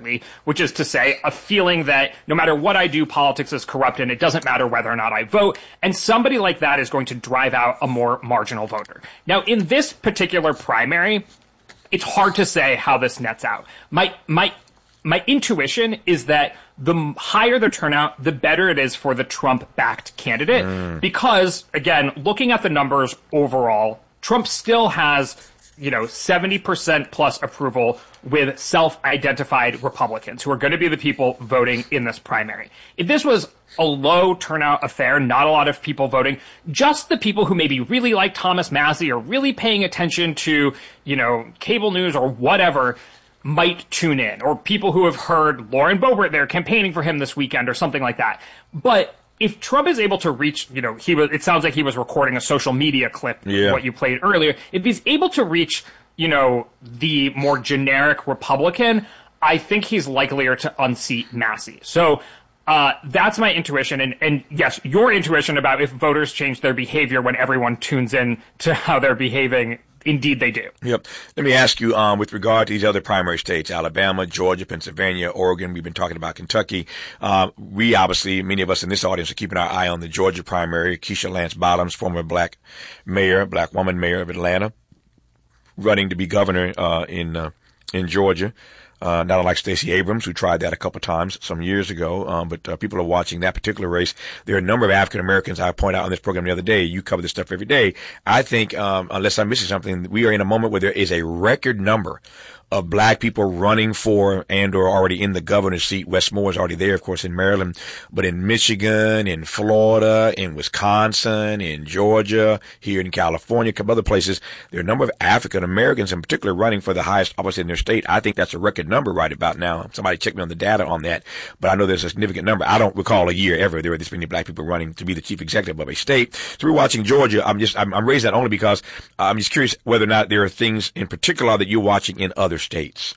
lately, which is to say a feeling that no matter what I do, politics is corrupt and it doesn't matter whether or not I vote. And somebody like that is going to drive out a more marginal voter. Now, in this particular primary, it's hard to say how this nets out. My intuition is that the higher the turnout, the better it is for the Trump-backed candidate. Because, again, looking at the numbers overall, Trump still has, 70% plus approval with self-identified Republicans who are going to be the people voting in this primary. If this was a low turnout affair, not a lot of people voting, just the people who maybe really like Thomas Massie or really paying attention to, cable news or whatever might tune in, or people who have heard Lauren Boebert there campaigning for him this weekend or something like that. But if Trump is able to reach, it sounds like he was recording a social media clip, what you played earlier. If he's able to reach, the more generic Republican, I think he's likelier to unseat Massie. So, that's my intuition. And yes, your intuition about if voters change their behavior when everyone tunes in to how they're behaving, indeed they do. Yep. Let me ask you, with regard to these other primary states, Alabama, Georgia, Pennsylvania, Oregon, we've been talking about Kentucky. We obviously, many of us in this audience are keeping our eye on the Georgia primary. Keisha Lance Bottoms, former black woman mayor of Atlanta, running to be governor, in Georgia. Not unlike Stacey Abrams, who tried that a couple times some years ago. But people are watching that particular race. There are a number of African Americans I point out on this program the other day. You cover this stuff every day. I think, unless I'm missing something, we are in a moment where there is a record number of black people running for and or already in the governor's seat. Wes Moore is already there, of course, in Maryland, but in Michigan, in Florida, in Wisconsin, in Georgia, here in California, a couple other places. There are a number of African Americans in particular running for the highest office in their state. I think that's a record number right about now. Somebody check me on the data on that, but I know there's a significant number. I don't recall a year ever there were this many black people running to be the chief executive of a state. So we're watching Georgia. I'm raising that only because I'm just curious whether or not there are things in particular that you're watching in other states.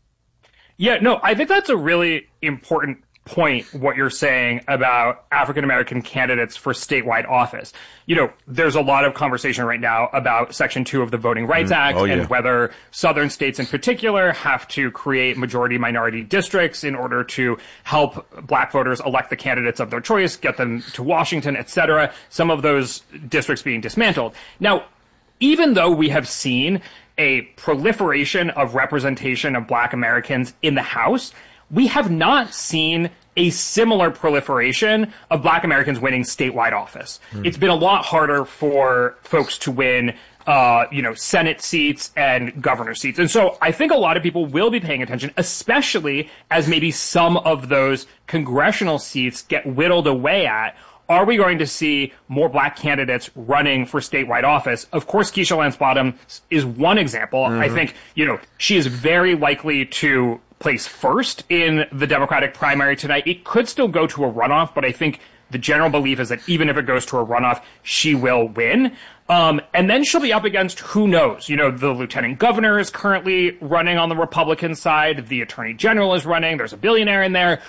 Yeah, no, I think that's a really important point, what you're saying about African-American candidates for statewide office. There's a lot of conversation right now about Section 2 of the Voting Rights Act and whether southern states in particular have to create majority-minority districts in order to help black voters elect the candidates of their choice, get them to Washington, etc. Some of those districts being dismantled. Now, even though we have seen a proliferation of representation of black Americans in the House, we have not seen a similar proliferation of black Americans winning statewide office. It's been a lot harder for folks to win, Senate seats and governor seats. And so I think a lot of people will be paying attention, especially as maybe some of those congressional seats get whittled away at. Are we going to see more black candidates running for statewide office? Of course, Keisha Lance Bottoms is one example. I think, she is very likely to place first in the Democratic primary tonight. It could still go to a runoff, but I think the general belief is that even if it goes to a runoff, she will win. And then she'll be up against, who knows? The lieutenant governor is currently running on the Republican side. The attorney general is running. There's a billionaire in there.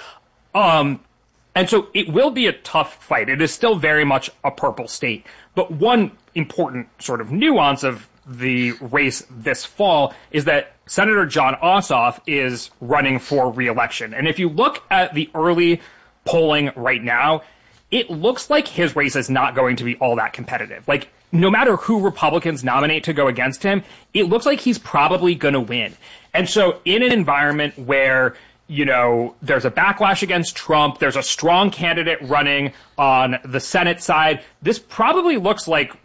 And so it will be a tough fight. It is still very much a purple state. But one important sort of nuance of the race this fall is that Senator Jon Ossoff is running for re-election. And if you look at the early polling right now, it looks like his race is not going to be all that competitive. Like, no matter who Republicans nominate to go against him, it looks like he's probably going to win. And so in an environment where there's a backlash against Trump, there's a strong candidate running on the Senate side, this probably looks like,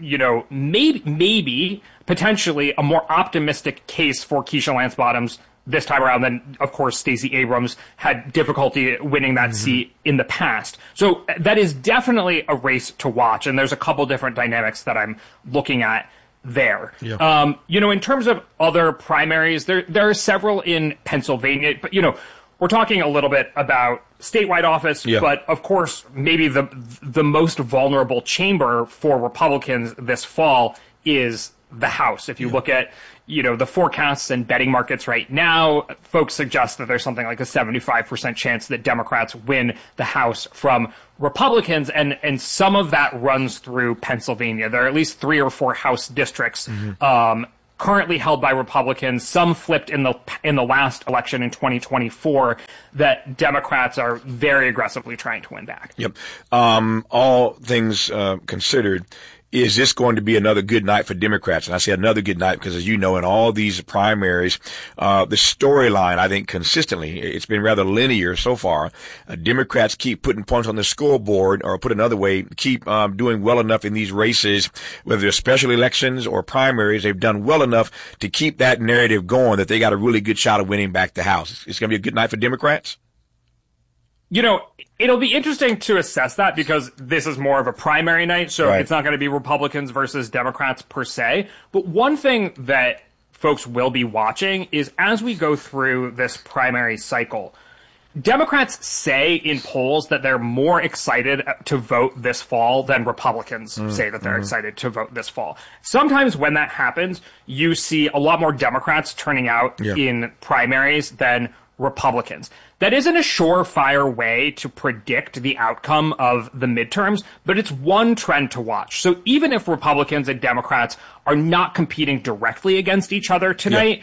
maybe potentially a more optimistic case for Keisha Lance Bottoms this time around than, of course, Stacey Abrams had difficulty winning that seat in the past. So that is definitely a race to watch, and there's a couple different dynamics that I'm looking at there. Yeah. In terms of other primaries, there are several in Pennsylvania, but, we're talking a little bit about statewide office, but of course, maybe the most vulnerable chamber for Republicans this fall is the House. If you look at, the forecasts and betting markets right now, folks suggest that there's something like a 75% chance that Democrats win the House from Republicans, and some of that runs through Pennsylvania. There are at least 3 or 4 House districts currently held by Republicans, some flipped in the last election in 2024, that Democrats are very aggressively trying to win back. Yep. All things considered, is this going to be another good night for Democrats? And I say another good night because, as you know, in all these primaries, the storyline, I think consistently, it's been rather linear so far. Democrats keep putting points on the scoreboard, or put another way, keep doing well enough in these races, whether they're special elections or primaries. They've done well enough to keep that narrative going that they got a really good shot of winning back the House. It's going to be a good night for Democrats? You know, it'll be interesting to assess that because this is more of a primary night, so It's not going to be Republicans versus Democrats per se. But one thing that folks will be watching is as we go through this primary cycle, Democrats say in polls that they're more excited to vote this fall than Republicans say that they're excited to vote this fall. Sometimes when that happens, you see a lot more Democrats turning out in primaries than Republicans. That isn't a surefire way to predict the outcome of the midterms, but it's one trend to watch. So even if Republicans and Democrats are not competing directly against each other tonight,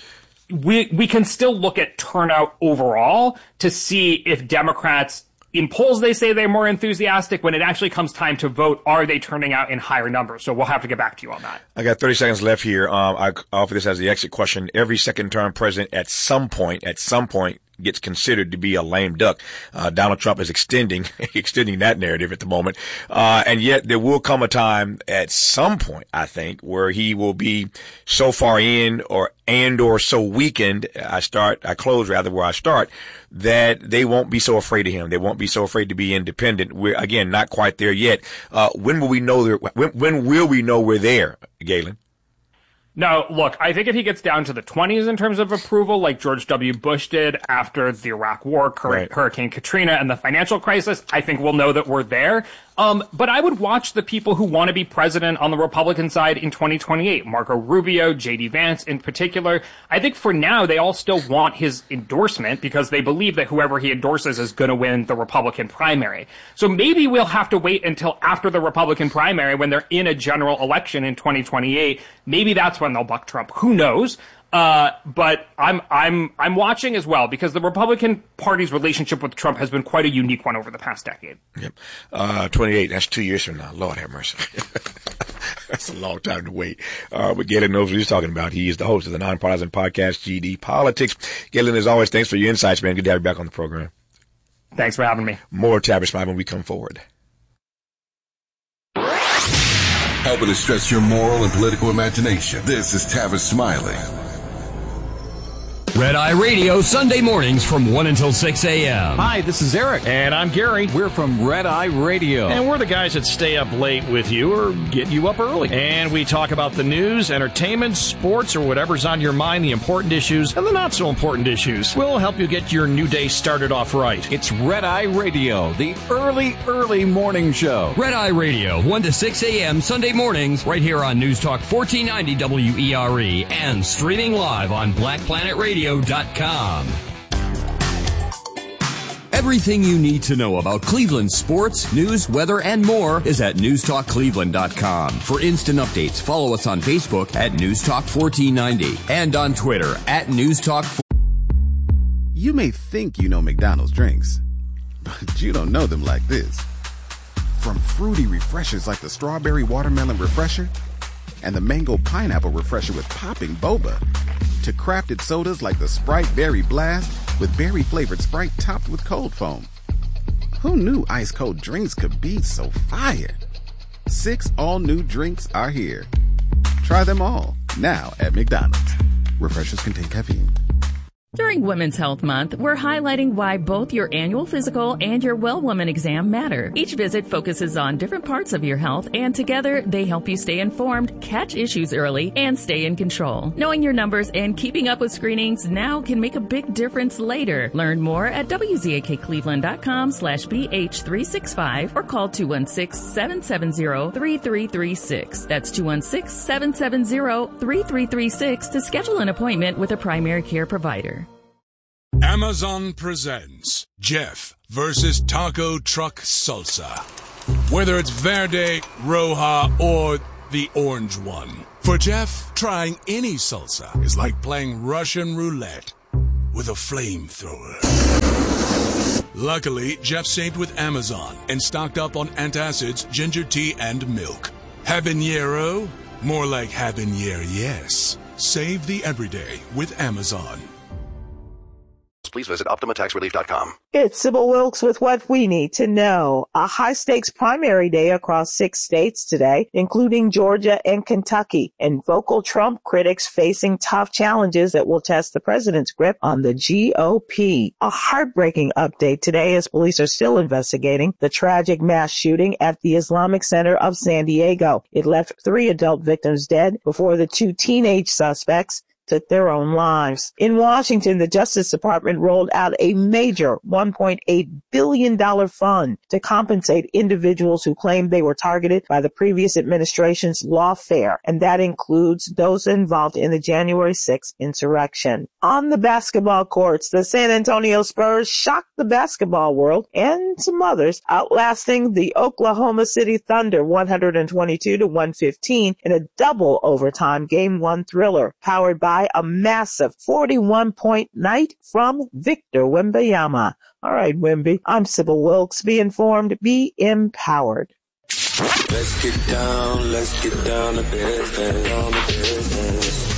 we can still look at turnout overall to see if Democrats, in polls they say they're more enthusiastic. When it actually comes time to vote, are they turning out in higher numbers? So we'll have to get back to you on that. I got 30 seconds left here. I offer this as the exit question. Every second-term president at some point, gets considered to be a lame duck. Donald Trump is extending that narrative at the moment. And yet there will come a time at some point, I think, where he will be so far in or so weakened, I close where I start, that they won't be so afraid of him. They won't be so afraid to be independent. We're, again, not quite there yet. When will we know when will we know we're there, Galen? No, look, I think if he gets down to the 20s in terms of approval, like George W. Bush did after the Iraq War, Hurricane Katrina, and the financial crisis, I think we'll know that we're there. But I would watch the people who want to be president on the Republican side in 2028. Marco Rubio, J.D. Vance in particular. I think for now, they all still want his endorsement because they believe that whoever he endorses is going to win the Republican primary. So maybe we'll have to wait until after the Republican primary when they're in a general election in 2028. Maybe that's when they'll buck Trump. Who knows? But I'm watching as well because the Republican Party's relationship with Trump has been quite a unique one over the past decade. Yep. 28, that's 2 years from now. Lord have mercy. That's a long time to wait. But Galen knows what he's talking about. He is the host of the nonpartisan podcast, GD Politics. Galen, as always, thanks for your insights, man. Good to have you back on the program. Thanks for having me. More Tavis Smiley when we come forward. Helping to stretch your moral and political imagination. This is Tavis Smiley. Red Eye Radio, Sunday mornings from 1 until 6 a.m. Hi, this is Eric. And I'm Gary. We're from Red Eye Radio. And we're the guys that stay up late with you or get you up early. And we talk about the news, entertainment, sports, or whatever's on your mind, the important issues and the not so important issues. We'll help you get your new day started off right. It's Red Eye Radio, the early morning show. Red Eye Radio, 1 to 6 a.m. Sunday mornings, right here on News Talk 1490 WERE and streaming live on BlackPlanetRadio.com. Everything you need to know about Cleveland sports, news, weather, and more is at NewsTalkCleveland.com. For instant updates, follow us on Facebook at NewsTalk1490 and on Twitter at NewsTalk. You may think you know McDonald's drinks, but you don't know them like this. From fruity refreshers like the Strawberry Watermelon Refresher and the Mango Pineapple Refresher with popping boba, to crafted sodas like the Sprite Berry Blast with berry-flavored Sprite topped with cold foam. Who knew ice-cold drinks could be so fire? 6 all-new drinks are here. Try them all, now at McDonald's. Refreshers contain caffeine. During Women's Health Month, we're highlighting why both your annual physical and your Well Woman exam matter. Each visit focuses on different parts of your health, and together they help you stay informed, catch issues early, and stay in control. Knowing your numbers and keeping up with screenings now can make a big difference later. Learn more at WZAKCleveland.com/BH365 or call 216-770-3336. That's 216-770-3336 to schedule an appointment with a primary care provider. Amazon presents Jeff versus Taco Truck Salsa. Whether it's Verde, Roja, or the orange one. For Jeff, trying any salsa is like playing Russian roulette with a flamethrower. Luckily, Jeff saved with Amazon and stocked up on antacids, ginger tea, and milk. Habanero? More like habanero, yes. Save the everyday with Amazon. Please visit OptimaTaxRelief.com. It's Sybil Wilkes with what we need to know. A high-stakes primary day across 6 states today, including Georgia and Kentucky, and vocal Trump critics facing tough challenges that will test the president's grip on the GOP. A heartbreaking update today as police are still investigating the tragic mass shooting at the Islamic Center of San Diego. It left 3 adult victims dead before the 2 teenage suspects took their own lives. In Washington, the Justice Department rolled out a major $1.8 billion fund to compensate individuals who claimed they were targeted by the previous administration's lawfare, and that includes those involved in the January 6th insurrection. On the basketball courts, the San Antonio Spurs shocked the basketball world and some others, outlasting the Oklahoma City Thunder 122-115 in a double overtime Game 1 thriller, powered by a massive 41-point night from Victor Wembanyama. All right, Wemby, I'm Sybil Wilkes. Be informed, be empowered. Let's get down to business.